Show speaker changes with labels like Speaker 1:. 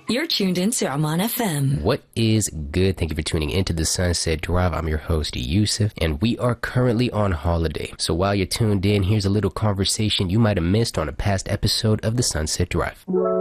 Speaker 1: You're tuned into Aman FM.
Speaker 2: What is good? Thank you for tuning into the Sunset Drive. I'm your host, Yusuf, and we are currently on holiday. So while you're tuned in, here's a little conversation you might have missed on a past episode of the Sunset Drive.